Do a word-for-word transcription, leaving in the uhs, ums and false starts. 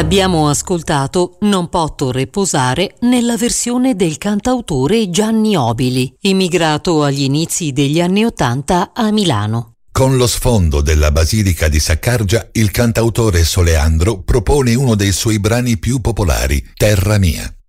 Abbiamo ascoltato Non potto reposare nella versione del cantautore Gianni Obili, immigrato agli inizi degli anni Ottanta a Milano. Con lo sfondo della Basilica di Saccargia, il cantautore Soleandro propone uno dei suoi brani più popolari, Terra mia.